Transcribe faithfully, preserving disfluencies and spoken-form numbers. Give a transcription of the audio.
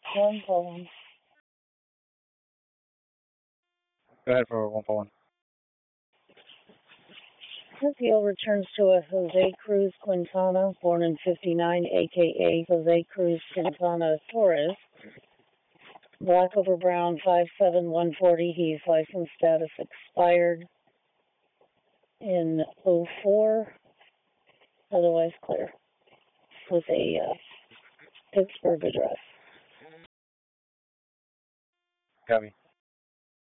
One phone. Go ahead for one phone. Appeal returns to a Jose Cruz Quintana, born in fifty-nine, aka Jose Cruz Quintana Torres. Black over brown, five seven, one forty. He's license status expired in oh four. Otherwise clear. With a uh, Pittsburgh address. Copy.